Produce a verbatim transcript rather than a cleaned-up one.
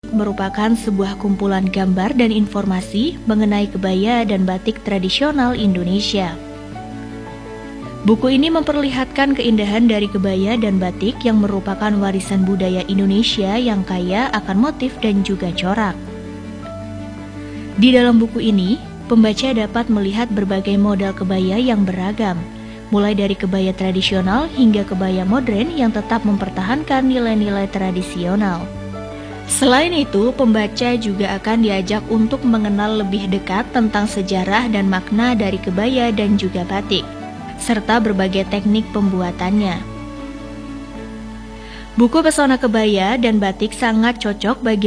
merupakan sebuah kumpulan gambar dan informasi mengenai kebaya dan batik tradisional Indonesia. Buku ini memperlihatkan keindahan dari kebaya dan batik yang merupakan warisan budaya Indonesia yang kaya akan motif dan juga corak. Di dalam buku ini, pembaca dapat melihat berbagai model kebaya yang beragam, mulai dari kebaya tradisional hingga kebaya modern yang tetap mempertahankan nilai-nilai tradisional. Selain itu, pembaca juga akan diajak untuk mengenal lebih dekat tentang sejarah dan makna dari kebaya dan juga batik, serta berbagai teknik pembuatannya. Buku Pesona Kebaya dan Batik sangat cocok bagi